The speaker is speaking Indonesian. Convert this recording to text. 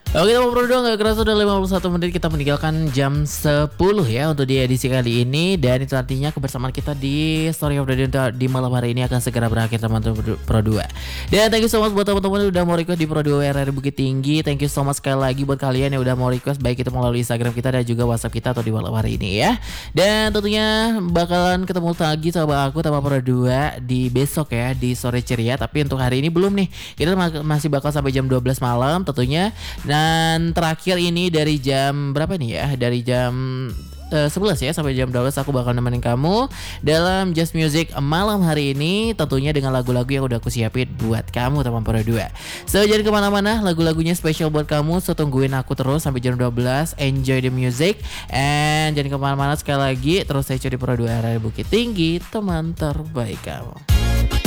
Oke teman Pro 2, gak kerasa udah 51 menit kita meninggalkan jam 10 ya untuk di edisi kali ini. Dan itu artinya kebersamaan kita di Story of the Day di malam hari ini akan segera berakhir teman-teman Pro 2. Dan thank you so much buat teman-teman yang udah mau request di Pro 2 RR Bukit Tinggi. Thank you so much sekali lagi buat kalian yang udah mau request, baik itu melalui Instagram kita dan juga WhatsApp kita atau di malam hari ini ya. Dan tentunya bakalan ketemu lagi sama aku sama Pro 2 di besok ya, di sore ceria. Tapi untuk hari ini belum nih, kita masih bakal sampai jam 12 malam tentunya. Dan terakhir ini dari jam berapa nih ya? Dari jam 11 ya sampai jam 12 aku bakal nemenin kamu dalam Just Music malam hari ini, tentunya dengan lagu-lagu yang udah aku siapin buat kamu teman Pro 2. So jangan kemana-mana, lagu-lagunya spesial buat kamu, so tungguin aku terus sampai jam 12. Enjoy the music and jangan kemana-mana sekali lagi, terus saya cari Pro 2 RR Bukit Tinggi, teman terbaik kamu.